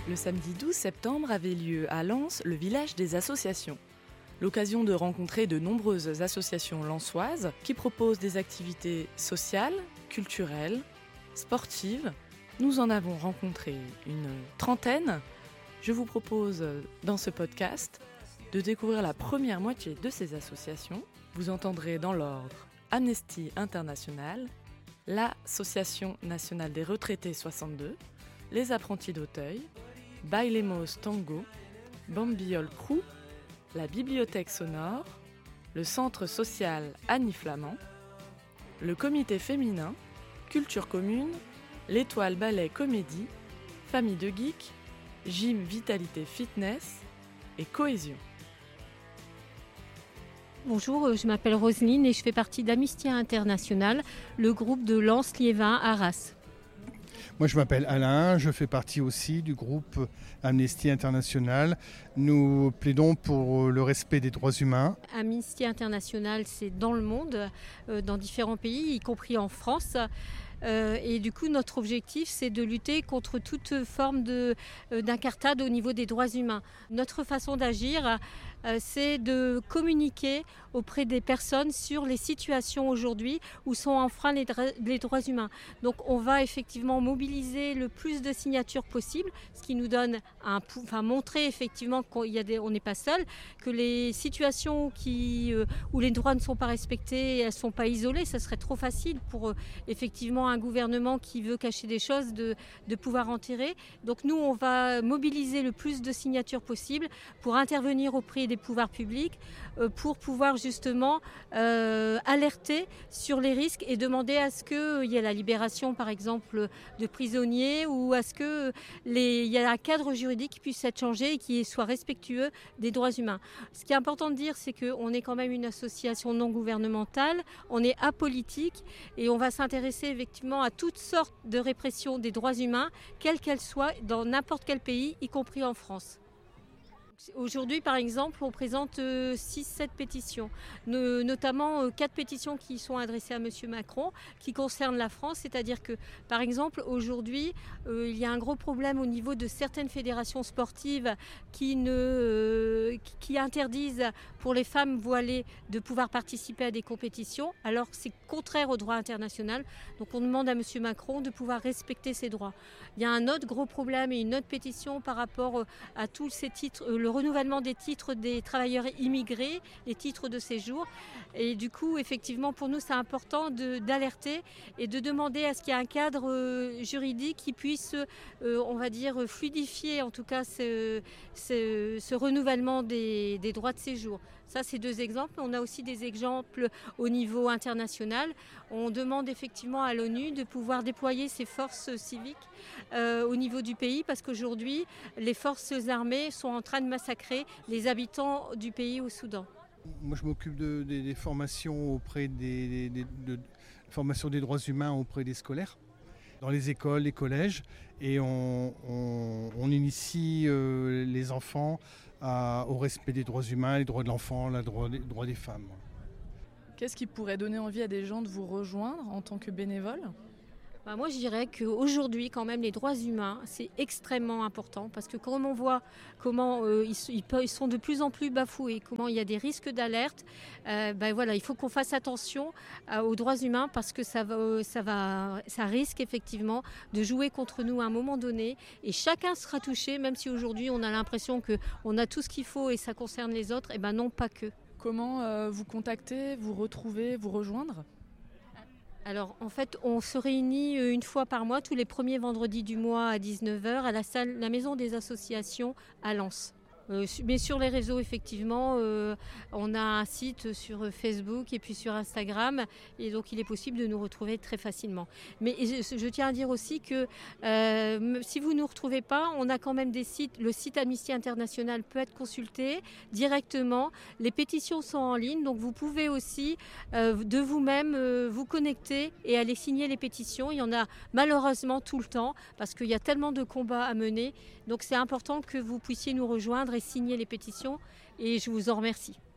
Le samedi 12 septembre avait lieu à Lens le village des associations. L'occasion de rencontrer de nombreuses associations lensoises qui proposent des activités sociales, culturelles, sportives. Nous en avons rencontré une trentaine. Je vous propose dans ce podcast de découvrir la première moitié de ces associations. Vous entendrez dans l'ordre Amnesty International, l'Association nationale des retraités 62, les apprentis d'Auteuil, Bailemos Tango, Bambiol Crew, la bibliothèque sonore, le centre social Annie Flamand, le comité féminin, culture commune, l'étoile ballet comédie, famille de geeks, gym vitalité fitness et cohésion. Bonjour, je m'appelle Roselyne et je fais partie d'Amnesty International, le groupe de Lens-Liévin Arras. Moi je m'appelle Alain, je fais partie aussi du groupe Amnesty International. Nous plaidons pour le respect des droits humains. Amnesty International, c'est dans le monde, dans différents pays, y compris en France. Et du coup, notre objectif, c'est de lutter contre toute forme d'incartade au niveau des droits humains. Notre façon d'agir, c'est de communiquer auprès des personnes sur les situations aujourd'hui où sont enfreints les droits humains. Donc on va effectivement mobiliser le plus de signatures possible, ce qui nous donne montrer effectivement qu'on n'est pas seul, que les situations où les droits ne sont pas respectés, elles ne sont pas isolées. Ça serait trop facile pour effectivement un gouvernement qui veut cacher des choses de pouvoir en tirer. Donc nous, on va mobiliser le plus de signatures possible pour intervenir auprès des pouvoirs publics, pour pouvoir justement alerter sur les risques et demander à ce qu'il y ait la libération, par exemple, de prisonniers ou à ce qu'il y ait un cadre juridique qui puisse être changé et qui soit respectueux des droits humains. Ce qui est important de dire, c'est qu'on est quand même une association non gouvernementale, on est apolitique et on va s'intéresser effectivement à toutes sortes de répression des droits humains, quelles qu'elles soient, dans n'importe quel pays, y compris en France. Aujourd'hui, par exemple, on présente 6-7 pétitions, notamment 4 pétitions qui sont adressées à M. Macron, qui concernent la France. C'est-à-dire que, par exemple, aujourd'hui, il y a un gros problème au niveau de certaines fédérations sportives qui interdisent pour les femmes voilées de pouvoir participer à des compétitions, alors que c'est contraire au droit international. Donc on demande à M. Macron de pouvoir respecter ces droits. Il y a un autre gros problème et une autre pétition par rapport à tous ces titres, le renouvellement des titres des travailleurs immigrés, les titres de séjour. Et du coup, effectivement, pour nous, c'est important d'alerter et de demander à ce qu'il y ait un cadre juridique qui puisse, on va dire, fluidifier en tout cas ce renouvellement des droits de séjour. Ça, c'est 2 exemples. On a aussi des exemples au niveau international. On demande effectivement à l'ONU de pouvoir déployer ses forces civiques au niveau du pays parce qu'aujourd'hui, les forces armées sont en train de massacrer les habitants du pays au Soudan. Moi je m'occupe des formations auprès formation des droits humains auprès des scolaires, dans les écoles, les collèges, et on initie les enfants au respect des droits humains, les droits de l'enfant, les droits des femmes. Qu'est-ce qui pourrait donner envie à des gens de vous rejoindre en tant que bénévole ? Moi, je dirais qu'aujourd'hui, quand même, les droits humains, c'est extrêmement important parce que comme on voit comment ils sont de plus en plus bafoués, comment il y a des risques d'alerte, il faut qu'on fasse attention aux droits humains parce que ça risque effectivement de jouer contre nous à un moment donné et chacun sera touché, même si aujourd'hui on a l'impression qu'on a tout ce qu'il faut et ça concerne les autres, non, pas que. Comment vous contacter, vous retrouver, vous rejoindre ? Alors en fait, on se réunit une fois par mois, tous les premiers vendredis du mois à 19h à la Maison des Associations à Lens. Mais sur les réseaux, effectivement, on a un site sur Facebook et puis sur Instagram. Et donc, il est possible de nous retrouver très facilement. Mais je tiens à dire aussi que si vous ne nous retrouvez pas, on a quand même des sites. Le site Amnesty International peut être consulté directement. Les pétitions sont en ligne. Donc, vous pouvez aussi de vous-même vous connecter et aller signer les pétitions. Il y en a malheureusement tout le temps parce qu'il y a tellement de combats à mener. Donc, c'est important que vous puissiez nous rejoindre et signer les pétitions et je vous en remercie.